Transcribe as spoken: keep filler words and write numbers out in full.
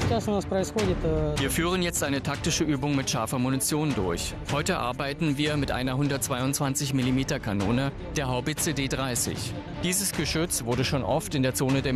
Wir führen jetzt eine taktische Übung mit scharfer Munition durch. Heute arbeiten wir mit einer hundertzweiundzwanzig Millimeter Kanone, der Haubitze D dreißig. Dieses Geschütz wurde schon oft in der Zone der